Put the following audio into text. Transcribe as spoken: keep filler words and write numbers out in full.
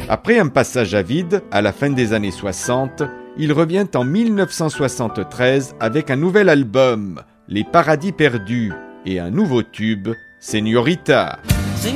Après un passage à vide, à la fin des années soixante, il revient en mille neuf cent soixante-treize avec un nouvel album, Les Paradis Perdus, et un nouveau tube, Señorita.